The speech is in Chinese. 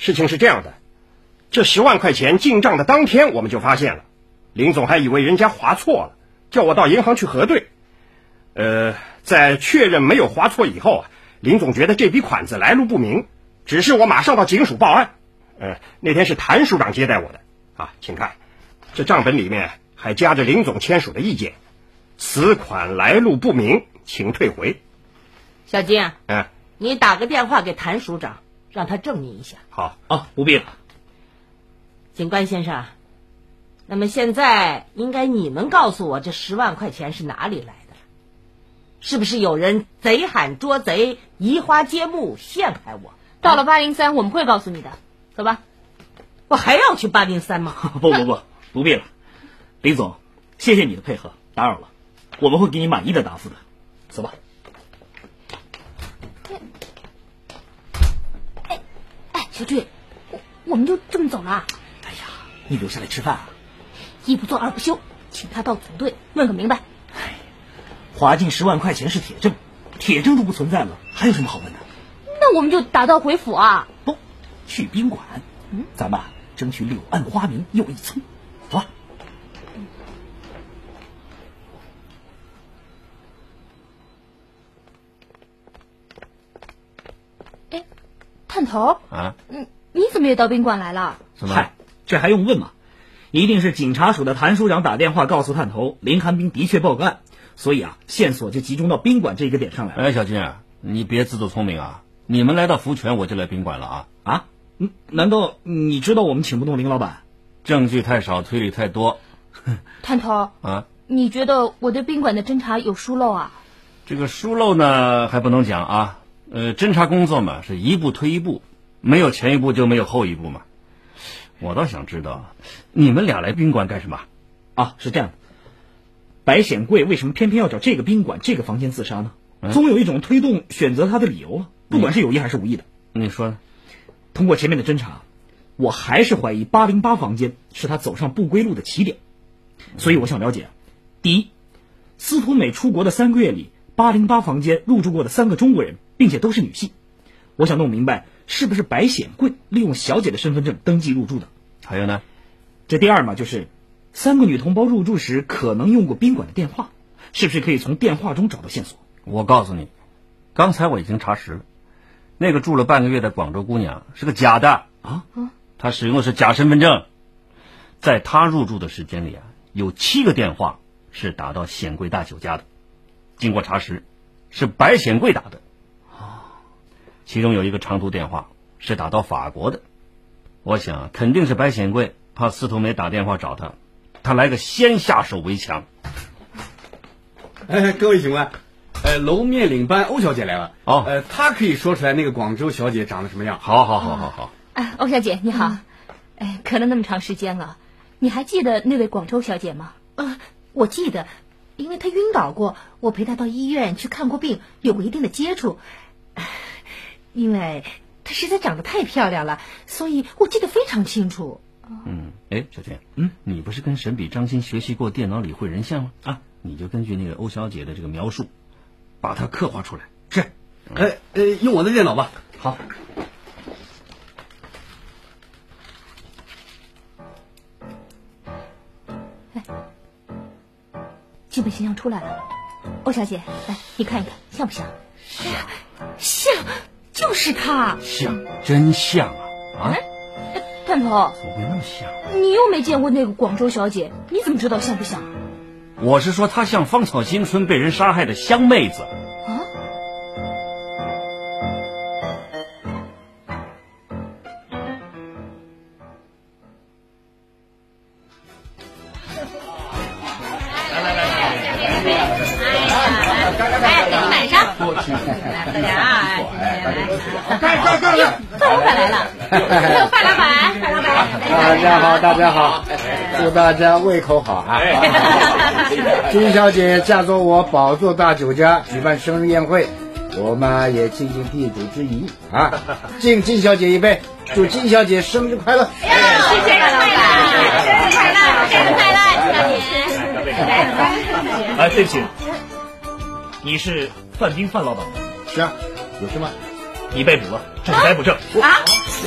事情是这样的，这10万块钱进账的当天我们就发现了，林总还以为人家划错了，叫我到银行去核对。在确认没有划错以后啊，林总觉得这笔款子来路不明，指示我马上到警署报案。那天是谭署长接待我的啊，请看，这账本里面还夹着林总签署的意见，此款来路不明，请退回。 小金，你打个电话给谭署长，让他证明一下。 好啊，不必了。 警官先生，那么现在应该你能告诉我这10万块钱是哪里来的？是不是有人贼喊捉贼，移花接木陷害我？ 到了803我们会告诉你的，走吧。 我还要去803吗？ 不必了。林总，谢谢你的配合，打扰了，我们会给你满意的答复的。走吧。 小俊，我们就这么走了？ 哎呀，你留下来吃饭啊？ 一不做二不休，请他到总队问个明白。 划进10万块钱是铁证，铁证都不存在了，还有什么好问的？ 那我们就打道回府啊！ 不，去宾馆。咱们争取柳暗花明又一村。走吧。 探头啊， 你怎么也到宾馆来了？ 嗨，这还用问吗？一定是警察署的谭署长打电话告诉探头，林寒冰的确报个案，所以线索就集中到宾馆这个点上来了。 小金啊，你别自作聪明啊！你们来到福泉，我就来宾馆了啊！ 难道你知道我们请不动林老板？ 证据太少，推理太多。 探头你觉得我对宾馆的侦查有疏漏啊？ 这个疏漏呢，还不能讲啊。侦查工作嘛，是一步推一步，没有前一步就没有后一步嘛。我倒想知道，你们俩来宾馆干什么？ 是这样的，白显贵为什么偏偏要找这个宾馆这个房间自杀呢？总有一种推动选择他的理由啊，不管是有意还是无意的。 你说呢？ 通过前面的侦查，我还是怀疑808房间是他走上不归路的起点。所以我想了解，第一，司徒美出国的3个月里，808房间入住过的3个中国人，并且都是女性。我想弄明白是不是白显贵利用小姐的身份证登记入住的。 还有呢？ 这第二嘛，就是3个女同胞入住时可能用过宾馆的电话，是不是可以从电话中找到线索？ 我告诉你，刚才我已经查实了，那个住了半个月的广州姑娘是个假的她使用的是假身份证。在她入住的时间里有7个电话是打到显贵大酒家的，经过查实是白显贵打的。其中有一个长途电话是打到法国的。我想肯定是白显贵怕司徒梅打电话找他来个先下手为强。 各位警官，楼面领班欧小姐来了。她可以说出来那个广州小姐长得什么样。 好。 欧小姐你好。隔了那么长时间了，你还记得那位广州小姐吗？ 我记得，因为她晕倒过，我陪她到医院去看过病，有过一定的接触。因为她实在长得太漂亮了，所以我记得非常清楚。 小娟，你不是跟沈比、张欣学习过电脑理绘人像吗？你就根据那个欧小姐的这个描述，把她刻画出来。 是，用我的电脑吧。 好。 基本形象出来了，欧小姐，来你看一看，像不像？ 像，就是她。 像，真像探头， 怎么会那么像？ 你又没见过那个广州小姐，你怎么知道像不像？ 我是说她像芳草新村被人杀害的香妹子。 晚上，喝点范老板来了，范老板， 大家好，祝大家胃口好啊！金小姐嫁作我宝座大酒家举办生日宴会，我们也尽尽地主之谊敬金小姐一杯，祝金小姐生日快乐！ 谢谢范老板，生日快乐，金小姐。 对不起，你是范冰范老板吗？ 是啊，有事吗？ 你被捕了，这是逮捕证。